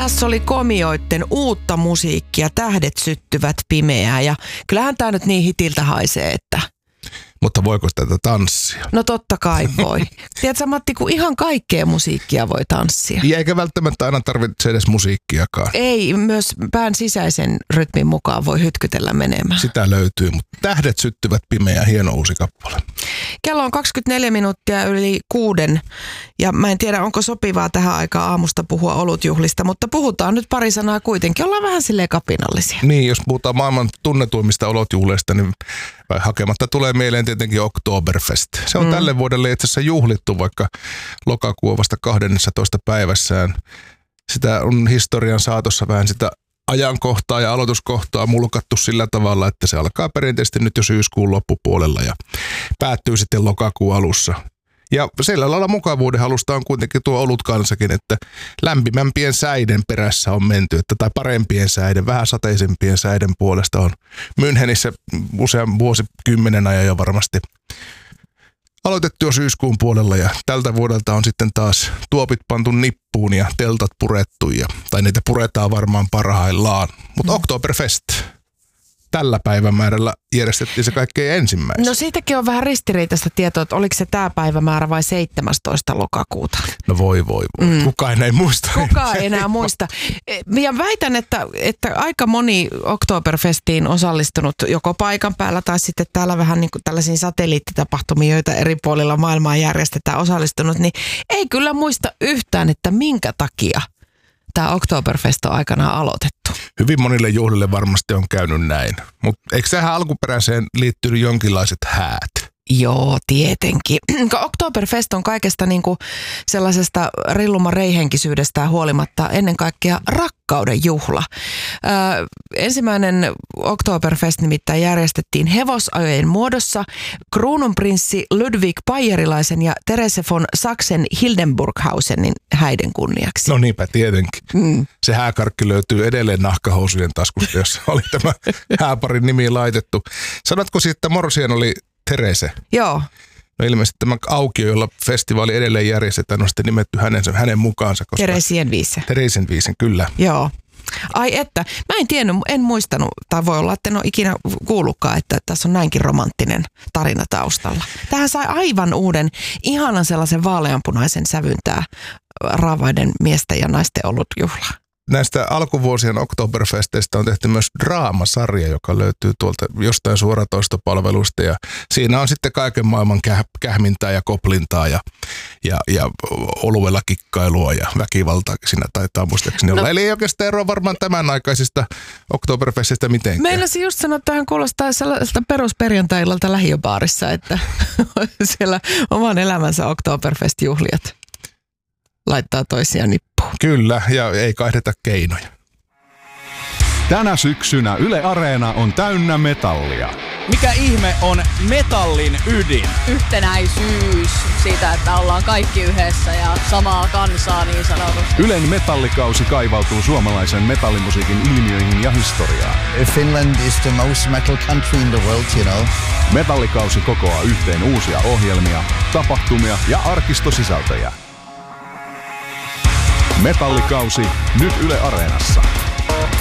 Tässä oli Komioitten uutta musiikkia, Tähdet syttyvät pimeää, ja kyllähän tämä nyt niin hitiltä haisee, että... Mutta voiko tätä tanssia? No totta kai voi. Tiedätkö Matti, kun ihan kaikkea musiikkia voi tanssia. Ja eikä välttämättä aina tarvitse edes musiikkiakaan. Ei, myös pään sisäisen rytmin mukaan voi hytkytellä menemään. Sitä löytyy, mutta Tähdet syttyvät pimeää, hieno uusi kappale. Kello on 24 minuuttia yli 6, ja mä en tiedä, onko sopivaa tähän aikaan aamusta puhua olutjuhlista, mutta puhutaan nyt pari sanaa kuitenkin. Ollaan vähän silleen kapinallisia. Niin, jos puhutaan maailman tunnetuimmista olutjuhleista, niin hakematta tulee mieleen tietenkin Oktoberfest. Se on tälle vuodelle itse asiassa juhlittu, vaikka lokakuu on vasta 12. päivässään. Sitä on historian saatossa vähän sitä ajankohtaa ja aloituskohtaa mulkattu sillä tavalla, että se alkaa perinteisesti nyt jo syyskuun loppupuolella ja päättyy sitten lokakuun alussa. Ja sillä lailla mukavuuden halusta on kuitenkin tuo olutkansakin, että lämpimämpien säiden perässä on menty, tai parempien säiden, vähän sateisempien säiden puolesta on Münchenissä usean vuosikymmenen ajan jo varmasti aloitettu jo syyskuun puolella, ja tältä vuodelta on sitten taas tuopit pantu nippuun ja teltat purettu, tai niitä puretaan varmaan parhaillaan. Mutta Oktoberfest, tällä päivämäärällä järjestettiin se kaikkein ensimmäisenä. No siitäkin on vähän ristiriitaista tietoa, että oliko se tämä päivämäärä vai 17. lokakuuta. No voi. Kukaan ei muista. Kukaan ei enää muista. Ja väitän, että aika moni Oktoberfestiin osallistunut joko paikan päällä tai sitten täällä vähän niin kuin tällaisiin satelliittitapahtumiin, joita eri puolilla maailmaa järjestetään osallistunut, niin ei kyllä muista yhtään, että minkä takia tämä Oktoberfest on aikanaan aloitettu. Hyvin monille juhlille varmasti on käynyt näin, mutta eikö tähän alkuperäiseen liittynyt jonkinlaiset häät? Joo, tietenkin. Oktoberfest on kaikesta niin kuin sellaisesta rilluman reihenkisyydestä huolimatta ennen kaikkea rakkauden juhla. Ensimmäinen Oktoberfest nimittäin järjestettiin hevosajojen muodossa kruununprinssi Ludwig Bayerilaisen ja Therese von Sachsen-Hildenburghausenin häiden kunniaksi. No niinpä tietenkin. Se hääkarkki löytyy edelleen nahkahousujen taskusta, jossa oli tämä hääparin nimi laitettu. Sanotko siis, että morsian oli Therese? Joo. No ilmeisesti tämä aukio, jolla festivaali edelleen järjestetään, on sitten nimetty hänen mukaansa. Theresien viisen, kyllä. Joo. Ai että, mä en tiennyt, en muistanut, tai voi olla, että en ole ikinä kuullutkaan, että tässä on näinkin romanttinen tarina taustalla. Tähän sai aivan uuden, ihanan sellaisen vaaleanpunaisen sävyn tää raavaiden miesten ja naisten ollut juhla. Näistä alkuvuosien Oktoberfesteistä on tehty myös draamasarja, joka löytyy tuolta jostain suoratoistopalvelusta. Ja siinä on sitten kaiken maailman kähmintää ja koplintaa ja oluella kikkailua ja väkivaltaa siinä taitaa muistaakseni olla. Eli ei oikeastaan eroa varmaan tämän aikaisista Oktoberfestistä mitenkään. Meinasin just sanoa, että tähän kuulostaa sellaiselta perusperjantai-illalta lähiöbaarissa, että siellä oman elämänsä Oktoberfest-juhlijat laittaa toisiaan nippuun. Kyllä, ja ei kaihdeta keinoja. Tänä syksynä Yle Areena on täynnä metallia. Mikä ihme on metallin ydin? Yhtenäisyys siitä, että ollaan kaikki yhdessä ja samaa kansaa niin sanotusti. Ylen metallikausi kaivautuu suomalaisen metallimusiikin ilmiöihin ja historiaan. Finland is the most metal country in the world, you know. Metallikausi kokoaa yhteen uusia ohjelmia, tapahtumia ja arkistosisältöjä. Metallikausi nyt Yle Areenassa.